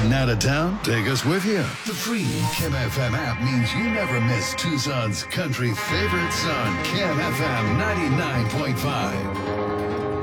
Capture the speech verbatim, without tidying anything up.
Heading out of town? Take us with you. The free Kim F M app means you never miss Tucson's country favorite son, Kim F M ninety-nine point five.